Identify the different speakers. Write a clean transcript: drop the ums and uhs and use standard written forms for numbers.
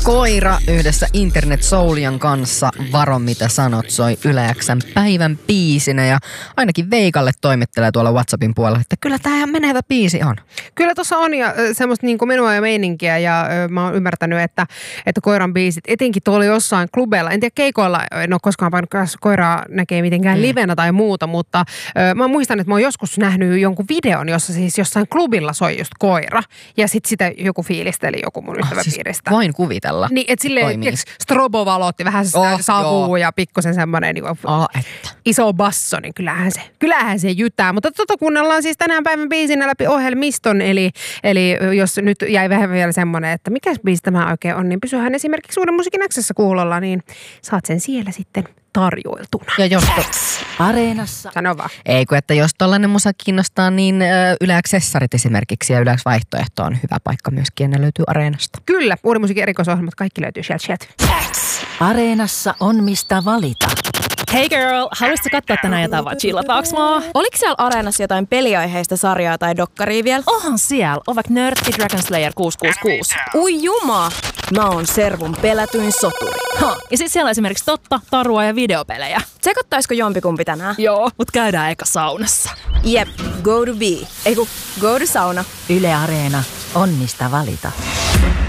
Speaker 1: Koira yhdessä Internet Soulian kanssa, Varo mitä sanot, soi Yle X:n päivän biisinä ja ainakin Veikalle toimittelee tuolla WhatsAppin puolella, että kyllä tämä ihan menevä biisi on.
Speaker 2: Kyllä tuossa on ja semmoista niin kuin menua ja meininkiä ja mä oon ymmärtänyt, että Koiran biisit, etenkin tuolla jossain klubeilla, en tiedä keikoilla, en ole koskaan painut Koiraa näkee mitenkään livenä tai muuta, mutta mä muistan, että mä oon joskus nähnyt jonkun videon, jossa siis jossain klubilla soi just Koira ja sitten sitä joku fiilisteli joku mun ystäväpiiristä.
Speaker 1: Siis voin kuvitella.
Speaker 2: Niin, että silleen strobovalot ja vähän savua ja pikkusen semmoinen niin iso basso, niin kyllähän se jytää. Mutta kuunnellaan siis tänään päivän biisinä läpi ohjelmiston, eli jos nyt jäi vähän vielä semmoinen, että mikä biisi tämä oikein on, niin pysyhän esimerkiksi Uuden musiikin X:ssä kuulolla, niin saat sen siellä sitten tarjoiltuna.
Speaker 1: Ja jos
Speaker 3: Areenassa.
Speaker 2: Sano vaan.
Speaker 1: Ei kun, että jos tollainen musa kiinnostaa, niin Yle X-sessarit esimerkiksi ja Yle X-vaihtoehto on hyvä paikka myöskin ja ne löytyy Areenasta.
Speaker 2: Kyllä, Uuden musiikin erikoisohjelmat kaikki löytyy sieltä.
Speaker 3: Areenassa on mistä valita.
Speaker 4: Hey girl, haluaisitko katsoa tänään jotain vai chillataaks vaan?
Speaker 5: Oliko siellä Areenassa jotain peliaiheista sarjaa tai dokkaria vielä?
Speaker 4: Onhan siellä, on vaikka Nörtti Dragon Slayer 666.
Speaker 5: Ui juma! Mä oon Servun pelätyin soturi.
Speaker 4: Ja sit siellä on esimerkiksi totta, tarua ja videopelejä.
Speaker 5: Tsekottaisiko jompikumpi tänään?
Speaker 4: Joo, mut käydään eka saunassa.
Speaker 5: Jep, go to be. Go to sauna.
Speaker 3: Yle Areena on mistä valita.